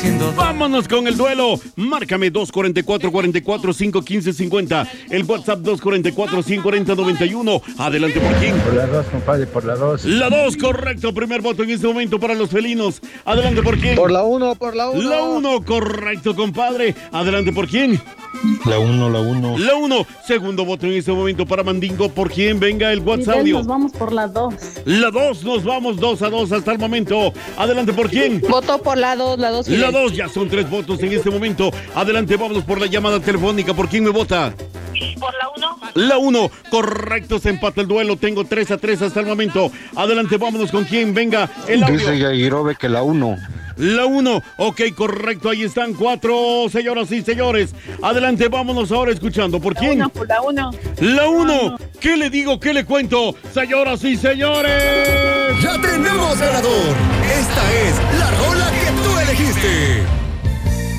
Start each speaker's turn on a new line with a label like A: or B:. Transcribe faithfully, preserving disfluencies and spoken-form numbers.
A: Vámonos con el duelo. Márcame dos cuatro cuatro, cuatro cuatro cinco, uno cinco cinco cero. El WhatsApp dos cuatro cuatro, cinco cuatro cero, nueve uno. Adelante, por quién.
B: Por la dos, compadre, por la dos.
A: La dos, correcto. Primer voto en este momento para los felinos. Adelante, por quién.
C: Por la uno, por la uno.
A: La uno, correcto, compadre. Adelante, por quién.
D: La uno, la uno.
A: La uno. Segundo voto en este momento para Mandingo. ¿Por quién? Venga el WhatsApp audio.
E: Nos vamos por la dos.
A: La dos, nos vamos dos a dos hasta el momento. Adelante, ¿por quién?
F: Voto por la dos, la dos.
A: La dos, ya son tres votos en este momento. Adelante, vámonos por la llamada telefónica. ¿Por quién me vota?
G: Por la uno.
A: La uno, correcto, se empata el duelo. Tengo tres a tres hasta el momento. Adelante, vámonos con quién. Venga, el audio.
D: Dice Yairobe que la uno.
A: La uno, ok, correcto, ahí están cuatro, señoras y señores. Adelante, vámonos ahora escuchando. ¿Por quién?
G: La uno, por la uno.
A: La uno, ¿qué le digo, qué le cuento? Señoras y señores.
H: ¡Ya tenemos ganador! Esta es la rola que tú elegiste.